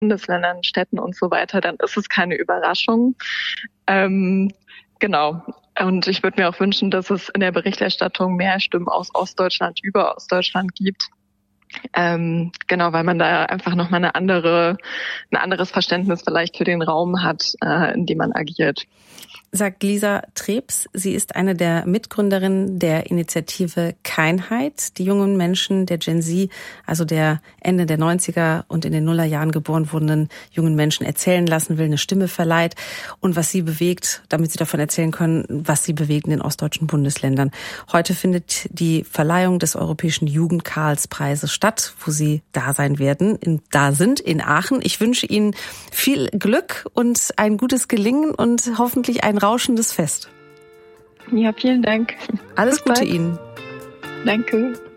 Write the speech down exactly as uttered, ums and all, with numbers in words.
Bundesländern, Städten und so weiter, dann ist es keine Überraschung. Ähm, genau. Und ich würde mir auch wünschen, dass es in der Berichterstattung mehr Stimmen aus Ostdeutschland über Ostdeutschland gibt. Ähm, genau, weil man da einfach nochmal eine andere, ein anderes Verständnis vielleicht für den Raum hat, äh, in dem man agiert. Sagt Lisa Trebs. Sie ist eine der Mitgründerinnen der Initiative Keinheit, die jungen Menschen der Gen Z, also der Ende der neunziger und in den Nullerjahren geboren wurdenen jungen Menschen erzählen lassen will, eine Stimme verleiht und was sie bewegt, damit sie davon erzählen können, was sie bewegt in den ostdeutschen Bundesländern. Heute findet die Verleihung des Europäischen Jugend-Karls-Preises statt, wo sie da sein werden, in, da sind in Aachen. Ich wünsche Ihnen viel Glück und ein gutes Gelingen und hoffentlich ein rauschendes Fest. Ja, vielen Dank. Alles Gute Ihnen. Danke.